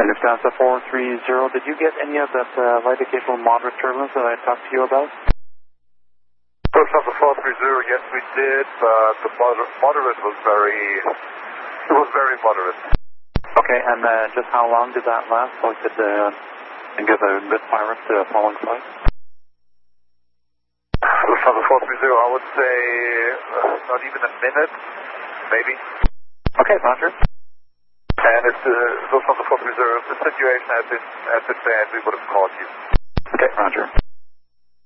Lufthansa 430, did you get any of that light occasional moderate turbulence that I talked to you about? Lufthansa 430, yes we did, but the moderate was very moderate. Okay, and just how long did that last so I could give a good pilot following flight? Lufthansa 430, I would say not even a minute, maybe. Okay, Roger. And if Lufthansa 430, if the situation had been bad, we would have called you. Okay, Roger.